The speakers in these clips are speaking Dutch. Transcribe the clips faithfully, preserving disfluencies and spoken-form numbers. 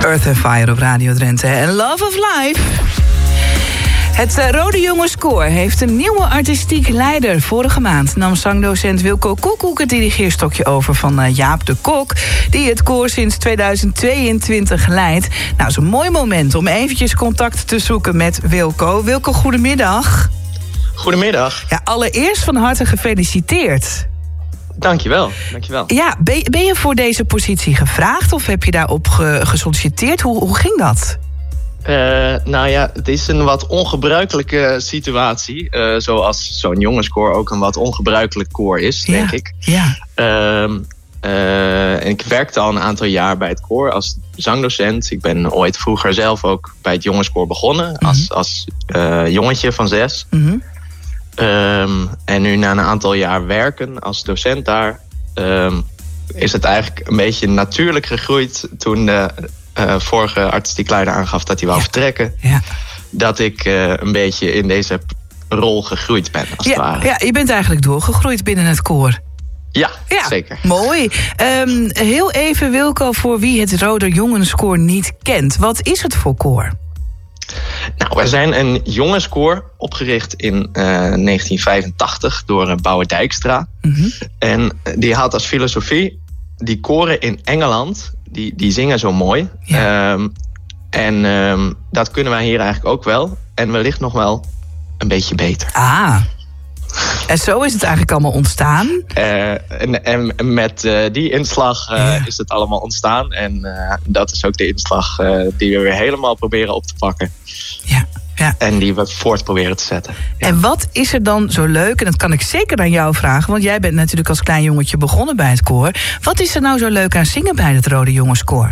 Earth and Fire op Radio Drenthe en Love of Life. Het uh, Rode Jongenskoor heeft een nieuwe artistiek leider. Vorige maand nam zangdocent Wilco Koekoek het dirigeerstokje over van uh, Jaap de Kok, die het koor sinds tweeduizend tweeëntwintig leidt. Nou, dat is een mooi moment om eventjes contact te zoeken met Wilco. Wilco, goedemiddag. Goedemiddag. Ja, allereerst van harte gefeliciteerd. Dankjewel, dankjewel. Ja, ben, ben je voor deze positie gevraagd of heb je daarop ge, gesolliciteerd? Hoe, hoe ging dat? Uh, nou ja, het is een wat ongebruikelijke situatie. Uh, zoals zo'n jongenskoor ook een wat ongebruikelijk koor is, ja, denk ik. Ja. Uh, uh, ik werkte al een aantal jaar bij het koor als zangdocent. Ik ben ooit vroeger zelf ook bij het jongenskoor begonnen. Mm-hmm. Als, als uh, jongetje van zes. Mm-hmm. Um, en nu na een aantal jaar werken als docent daar, um, is het eigenlijk een beetje natuurlijk gegroeid toen de uh, vorige artistiek leider aangaf dat hij wou ja. vertrekken. Ja. Dat ik uh, een beetje in deze rol gegroeid ben, als ja, het ware. Ja, je bent eigenlijk doorgegroeid binnen het koor. Ja, ja, zeker. Mooi. Um, heel even, Wilco, voor wie het Rode Jongenskoor niet kent. Wat is het voor koor? Nou, wij zijn een jongenskoor opgericht in uh, negentien vijfentachtig door uh, Bouwe Dijkstra. Mm-hmm. En die had als filosofie, die koren in Engeland, die, die zingen zo mooi. Ja. Um, en um, dat kunnen wij hier eigenlijk ook wel. En wellicht nog wel een beetje beter. Ah. En zo is het eigenlijk allemaal ontstaan? Uh, en, en met uh, die inslag uh, ja. is het allemaal ontstaan. En uh, dat is ook de inslag uh, die we weer helemaal proberen op te pakken. Ja. Ja. En die we voort proberen te zetten. Ja. En wat is er dan zo leuk, en dat kan ik zeker aan jou vragen, want jij bent natuurlijk als klein jongetje begonnen bij het koor. Wat is er nou zo leuk aan zingen bij het Rode Jongenskoor?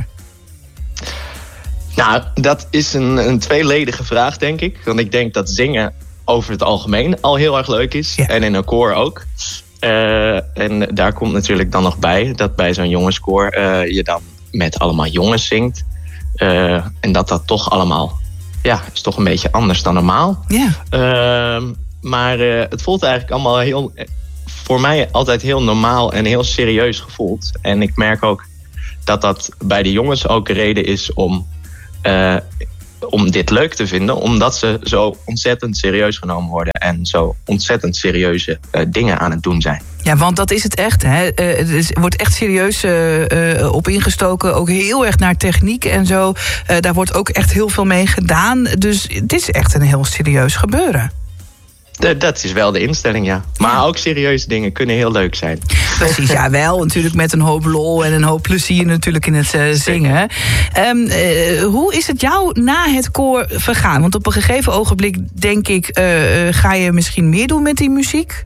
Nou, dat is een, een tweeledige vraag, denk ik. Want ik denk dat zingen over het algemeen al heel erg leuk is. Ja. En in een koor ook. Uh, en daar komt natuurlijk dan nog bij dat bij zo'n jongenskoor uh, je dan met allemaal jongens zingt. Uh, en dat dat toch allemaal, ja, is toch een beetje anders dan normaal. Ja. Uh, maar uh, het voelt eigenlijk allemaal heel, voor mij altijd heel normaal en heel serieus gevoeld. En ik merk ook dat dat bij de jongens ook een reden is om Uh, om dit leuk te vinden, omdat ze zo ontzettend serieus genomen worden en zo ontzettend serieuze uh, dingen aan het doen zijn. Ja, want dat is het echt. Hè? Uh, het is, wordt echt serieus uh, uh, op ingestoken, ook heel erg naar techniek en zo. Uh, daar wordt ook echt heel veel mee gedaan. Dus het is echt een heel serieus gebeuren. De, dat is wel de instelling, ja. Maar ja. ook serieuze dingen kunnen heel leuk zijn. Precies, ja, wel. Natuurlijk met een hoop lol en een hoop plezier natuurlijk in het uh, zingen. Um, uh, hoe is het jou na het koor vergaan? Want op een gegeven ogenblik denk ik, uh, uh, ga je misschien meer doen met die muziek?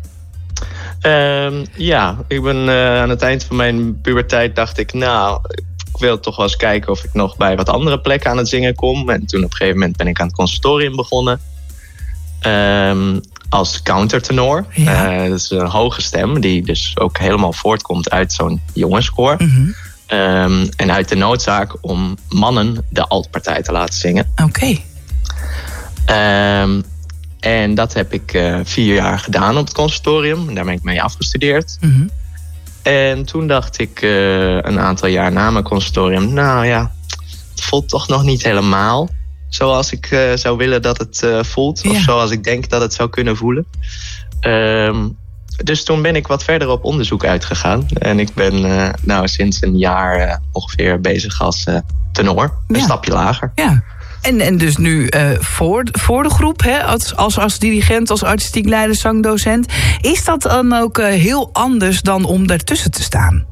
Um, ja, ik ben uh, aan het eind van mijn puberteit dacht ik, nou, ik wil toch wel eens kijken of ik nog bij wat andere plekken aan het zingen kom. En toen op een gegeven moment ben ik aan het conservatorium begonnen. Um, als countertenor. Ja. Uh, dat is een hoge stem die dus ook helemaal voortkomt uit zo'n jongenskoor. Mm-hmm. Um, en uit de noodzaak om mannen de altpartij te laten zingen. Oké. Okay. Um, en dat heb ik uh, vier jaar gedaan op het conservatorium. En daar ben ik mee afgestudeerd. Mm-hmm. En toen dacht ik uh, een aantal jaar na mijn conservatorium, nou ja, het voelt toch nog niet helemaal zoals ik uh, zou willen dat het uh, voelt. Ja. Of zoals ik denk dat het zou kunnen voelen. Um, dus toen ben ik wat verder op onderzoek uitgegaan. En ik ben uh, nou sinds een jaar uh, ongeveer bezig als uh, tenor. Een ja. stapje lager. Ja. En, en dus nu uh, voor, voor de groep, hè, als, als, als dirigent, als artistiek leider, zangdocent. Is dat dan ook uh, heel anders dan om daartussen te staan?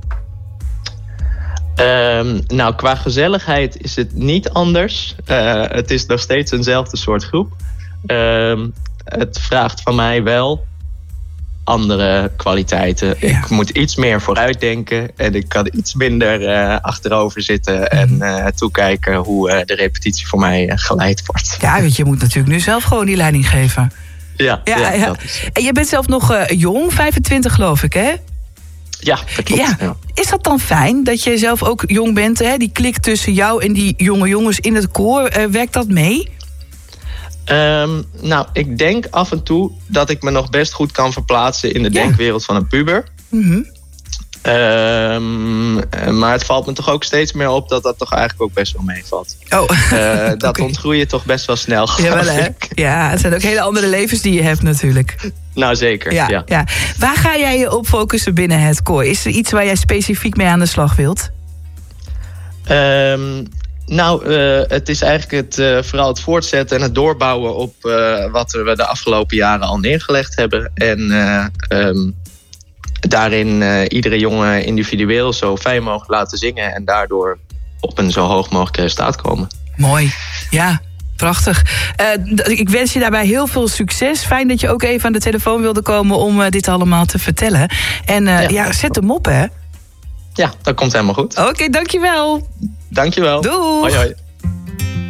Um, nou, qua gezelligheid is het niet anders. Uh, het is nog steeds eenzelfde soort groep. Um, het vraagt van mij wel andere kwaliteiten. Ja. Ik moet iets meer vooruitdenken en ik kan iets minder uh, achterover zitten en uh, toekijken hoe uh, de repetitie voor mij uh, geleid wordt. Ja, want je moet natuurlijk nu zelf gewoon die leiding geven. Ja, ja, ja, ja. Dat is... En je bent zelf nog uh, jong, vijfentwintig geloof ik, hè? Ja, dat klopt. Ja. Ja. Is dat dan fijn dat je zelf ook jong bent? Hè? Die klik tussen jou en die jonge jongens in het koor, uh, werkt dat mee? Um, nou, ik denk af en toe dat ik me nog best goed kan verplaatsen in de ja. denkwereld van een puber. Mm-hmm. Um, maar het valt me toch ook steeds meer op dat dat toch eigenlijk ook best wel meevalt. Oh, uh, dat okay. ontgroei je toch best wel snel. Jawel, hè? Ja, het zijn ook hele andere levens die je hebt natuurlijk. Nou, zeker. Ja, ja. Ja. Waar ga jij je op focussen binnen het koor? Is er iets waar jij specifiek mee aan de slag wilt? Um, nou, uh, het is eigenlijk het, uh, vooral het voortzetten en het doorbouwen op uh, wat we de afgelopen jaren al neergelegd hebben. En uh, um, daarin uh, iedere jongen individueel zo fijn mogelijk laten zingen en daardoor op een zo hoog mogelijk resultaat komen. Mooi, ja. Prachtig. Uh, ik wens je daarbij heel veel succes. Fijn dat je ook even aan de telefoon wilde komen om uh, dit allemaal te vertellen. En uh, ja, ja, zet hem op, hè? Ja, dat komt helemaal goed. Oké, okay, dankjewel. Dankjewel. Doei. Hoi, hoi.